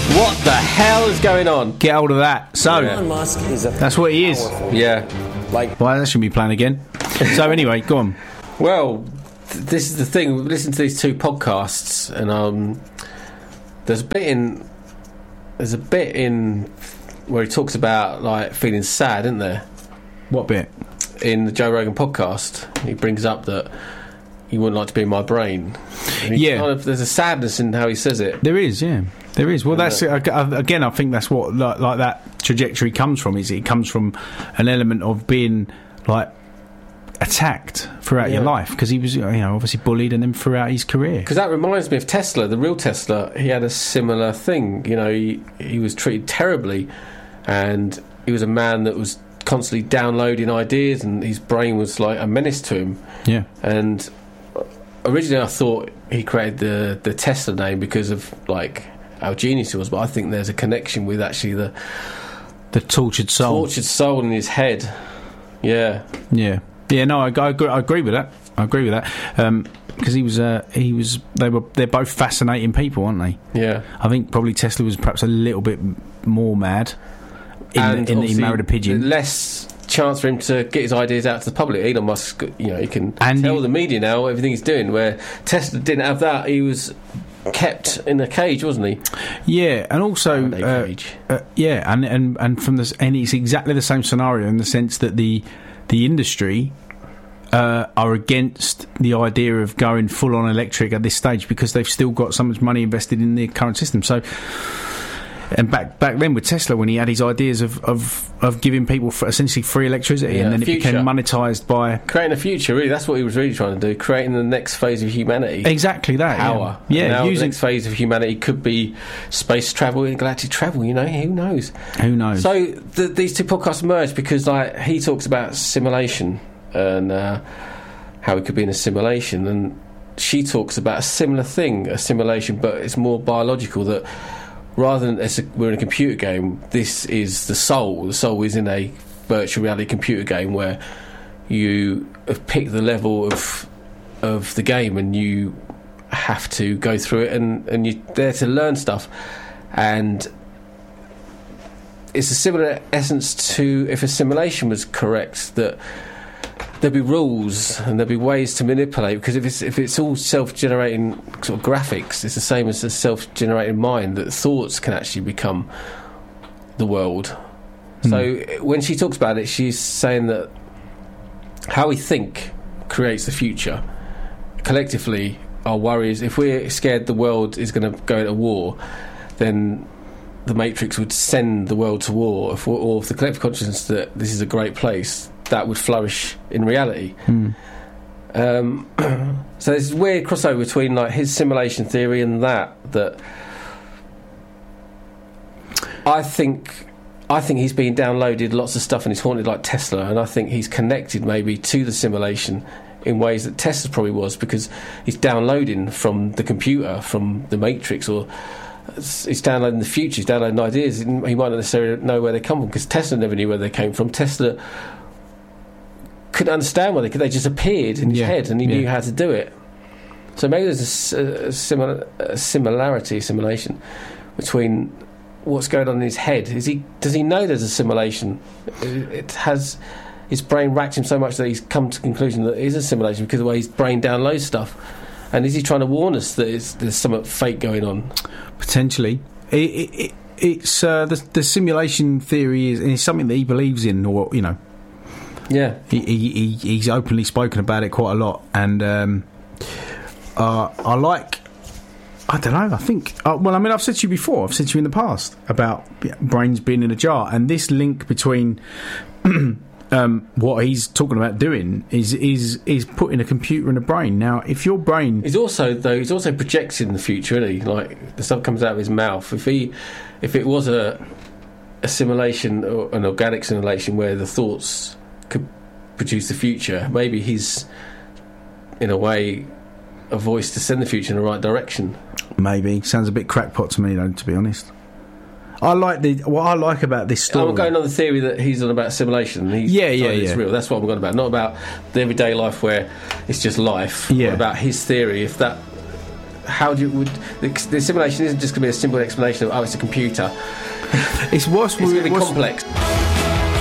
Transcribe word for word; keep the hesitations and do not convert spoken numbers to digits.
What the hell is going on? Get hold of that. So, Yeah. Elon Musk is a that's what he is. powerful- Yeah. Like, Well, that shouldn't be playing again. So, anyway, go on. Well, th- this is the thing. We've listened to these two podcasts, and um, there's a bit in there's a bit in where he talks about like feeling sad, isn't there? What bit? In the Joe Rogan podcast, he brings up that he wouldn't like to be in my brain. And he Yeah. kind of, there's a sadness in how he says it. There is, yeah. There is. Well, that's Yeah. uh, again. I think that's what like, like that trajectory comes from. Is it comes from an element of being like attacked throughout Yeah. your life because he was, you know, obviously bullied and then throughout his career. Because that reminds me of Tesla, the real Tesla. He had a similar thing. You know, he, he was treated terribly, and he was a man that was constantly downloading ideas, and his brain was like a menace to him. Yeah, And originally, I thought he created the the Tesla name because of like how genius he was, but I think there's a connection with actually the the tortured soul. tortured soul in his head. Yeah, Yeah, yeah. No, I, I, agree, I agree with that. I agree with that because he was, uh, he was. They were. They're both fascinating people, aren't they? yeah. I think probably Tesla was perhaps a little bit m- more mad in, And in that he obviously married a pigeon. Less chance for him to get his ideas out to the public. Elon Musk, you know, he can And tell you- the media now everything he's doing. Where Tesla didn't have that, he was kept in a cage, wasn't he? Yeah, and also, Faraday uh, cage. uh, yeah, and, and and from this, and it's exactly the same scenario in the sense that the the industry uh, are against the idea of going full on electric at this stage because they've still got so much money invested in the current system. So, and back back then with Tesla, when he had his ideas of of, of giving people f- essentially free electricity, Yeah, and then it future. became monetized by Creating a future, really. That's what he was really trying to do. Creating the next phase of humanity. exactly that. Power. Yeah, And yeah now using the next phase of humanity could be space travel and galactic travel. You know, who knows? who knows. So th- these two podcasts merged because, like, he talks about simulation and uh, how it could be in a simulation, and she talks about a similar thing, a simulation, but it's more biological. That rather than it's a, we're in a computer game, this is the soul. The soul is in a virtual reality computer game where you have picked the level of of the game, and you have to go through it, and, and you're there to learn stuff. And it's a similar essence to if a simulation was correct, that there'd be rules and there'd be ways to manipulate, because if it's if it's all self-generating sort of graphics, it's the same as a self-generating mind, that thoughts can actually become the world. Hmm. So when she talks about it, she's saying that how we think creates the future. Collectively, our worries, if we're scared the world is going to go into war, then the Matrix would send the world to war. If, or if the collective consciousness that this is a great place, that would flourish in reality. Hmm. Um, so there's this weird crossover between like his simulation theory and that. That I think, I think he's been downloaded lots of stuff and he's haunted like Tesla, and I think he's connected maybe to the simulation in ways that Tesla probably was, because he's downloading from the computer, from the Matrix, or he's downloading the future, he's downloading ideas. He might not necessarily know where they come from, because Tesla never knew where they came from. Tesla couldn't understand why they, they just appeared in his Yeah, head, and he yeah. knew how to do it. So maybe there's a, s- a similar a similarity, simulation between what's going on in his head. Is he does he know there's a simulation? It, it has his brain racked him so much that he's come to the conclusion that it is a simulation because of the way his brain downloads stuff. And is he trying to warn us that it's, there's something fake going on? Potentially. It, it, it, it's uh, the, the simulation theory is, is something that he believes in, or, you know, Yeah. he, he, he, he's openly spoken about it quite a lot. And um, uh, I like, I don't know, I think, uh, well, I mean, I've said to you before, I've said to you in the past about brains being in a jar, and this link between um, what he's talking about doing is, is, is putting a computer in a brain. Now, if your brain... He's also though he's also projecting the future, isn't he? Like the stuff comes out of his mouth. If he, if it was a, a simulation or an organic simulation where the thoughts could produce the future, maybe he's, in a way, a voice to send the future in the right direction. Maybe. Sounds a bit crackpot to me, though, to be honest. I like the what I like about this story. I'm going on the theory that he's on about simulation. He's Yeah, yeah, decided it's yeah. real. That's what I'm going about. Not about the everyday life where it's just life. Yeah. But about his theory. If that how do you would the, the simulation isn't just going to be a simple explanation of oh it's a computer. It's what's It's going to be what's, complex.